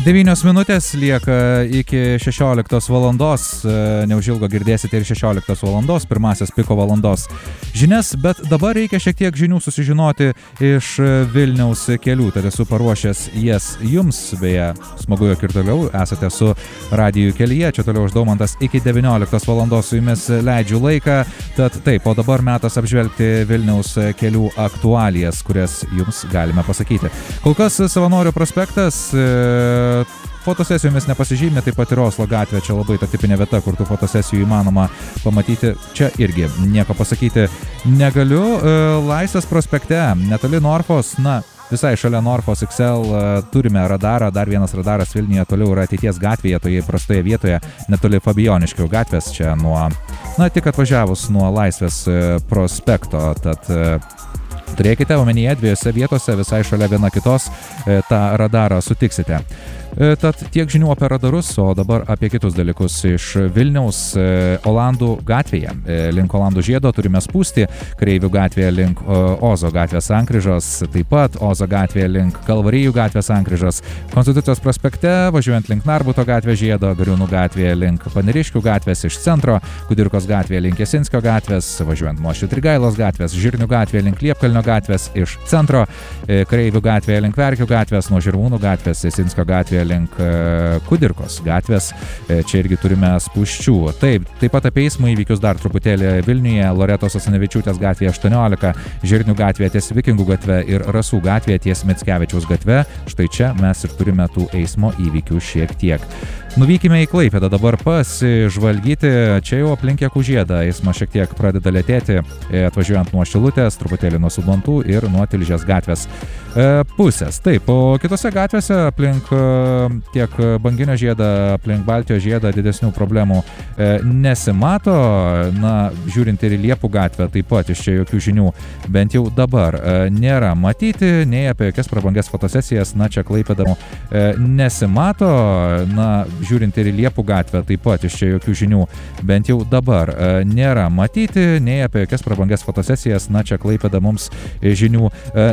9 minutės lieka iki 16 valandos, neužilgo girdėsite ir 16 valandos, pirmasis piko valandos žinias, bet dabar reikia šiek tiek žinių susižinoti iš Vilniaus kelių, tad esu paruošęs jas jums, beje, smagu, jog ir toliau esate su radiju kelyje, čia toliau aš Daumantas iki 19 valandos su jumis leidžiu laiką, tad taip, o dabar metas apžvelgti Vilniaus kelių aktualijas, kurias jums galime pasakyti. Kol kas Savanorių prospektas fotosesijomis nepasižymė, taip pat ir Oslo gatvė, čia labai ta tipinė vieta, kur tų fotosesijų įmanoma pamatyti, čia irgi nieko pasakyti negaliu. Laisvės prospekte, netoli Norfos, visai šalia Norfos XL turime radarą, dar vienas radaras Vilniuje, toliau yra Ateities gatvėje, toje įprastoje vietoje, netoli Fabijoniškių gatvės, čia tik atvažiavus nuo Laisvės prospekto, tad turėkite omenyje, dviejose vietose, visai šalia viena kitos, tą radarą sutiksite. Tad tiek žinių apie radarus, o dabar apie kitus dalykus iš Vilniaus. Olandų gatvėje, link Olandų žiedo turime spūsti, Kareivių gatvėje link Ozo gatvės sankryžos, taip pat Ozo gatvėje link Kalvarijų gatvės sankryžos, Konstitucijos prospekte, važiuojant link Narbuto gatvės žiedo, Gariūnų gatvėje link Paneriškių gatvės iš centro, Kudirkos gatvėje link Jasinskio gatvės, važiuojant nuo Švitrigailos gatvės, Žirnių gatvėje link Liepkalnio gatvės iš centro, Kareivių gatvėje link Verkių gatvės, nuo Žirmūnų gatvės, Jasinskio gatvėje link Kudirkos gatvės, čia irgi turime spūsčių. Taip pat apie eismo įvykius dar truputėlį Vilniuje, Loretos Asanavičiūtės gatvėje 18, Žirnių gatvėje ties Vikingų gatve ir Rasų gatvėje ties Mickevičiaus gatve, štai čia mes ir turime tų eismo įvykių šiek tiek. Nuvykime į Klaipėdą dabar pasižvalgyti, čia jau aplink Kužėdą eismas šiek tiek pradeda lėtėti, atvažiuojant nuo Šilutės, truputėlį nuo Subantų ir nuo Tilžės gatvės pusės. Taip, o kitose gatvėse aplink tiek Banginio žiedą, aplink Baltijos žiedą didesnių problemų nesimato, žiūrint ir į Liepų gatvę, taip pat iš čia jokių žinių bent jau dabar nėra matyti, nei apie jokias prabangias fotosesijas, čia Klaipėda nesimato, žiūrint ir į Liepų gatvę, taip pat iš čia jokių žinių bent jau dabar nėra matyti, nei apie jokias prabangias fotosesijas, čia Klaipėda mums žinių